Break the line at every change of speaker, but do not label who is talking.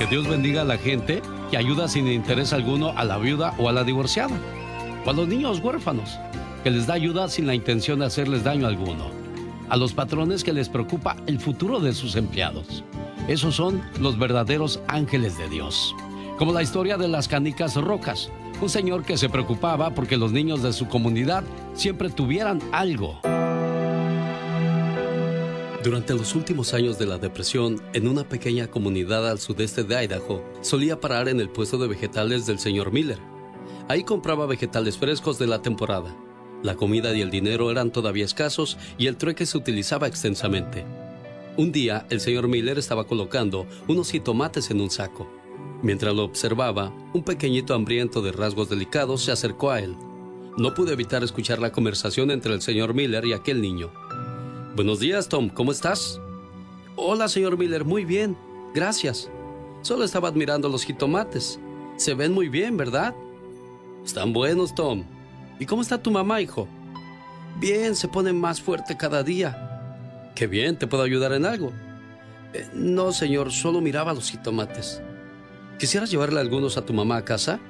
Que Dios bendiga a la gente que ayuda sin interés alguno a la viuda o a la divorciada. O a los niños huérfanos, que les da ayuda sin la intención de hacerles daño alguno. A los patrones que les preocupa el futuro de sus empleados. Esos son los verdaderos ángeles de Dios. Como la historia de las canicas rocas. Un señor que se preocupaba porque los niños de su comunidad siempre tuvieran algo. Durante los últimos años de la depresión, en una pequeña comunidad al sudeste de Idaho, solía parar en el puesto de vegetales del señor Miller. Ahí compraba vegetales frescos de la temporada. La comida y el dinero eran todavía escasos y el trueque se utilizaba extensamente. Un día, el señor Miller estaba colocando unos jitomates en un saco. Mientras lo observaba, un pequeñito hambriento de rasgos delicados se acercó a él. No pude evitar escuchar la conversación entre el señor Miller y aquel niño. «Buenos días, Tom, ¿cómo estás?» «Hola, señor Miller, muy bien, gracias. Solo estaba admirando los jitomates. Se ven muy bien, ¿verdad?» «Están buenos, Tom. ¿Y cómo está tu mamá, hijo?» «Bien, se pone más fuerte cada día». «Qué bien, ¿te puedo ayudar en algo?» No, señor, solo miraba los jitomates». «¿Quisieras llevarle algunos a tu mamá a casa?»